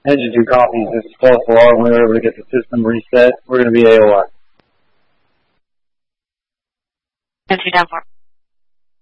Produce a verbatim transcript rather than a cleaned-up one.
Engine two copies. This is false alarm. We were able to get the system reset. We're going to be A O I. Engine down for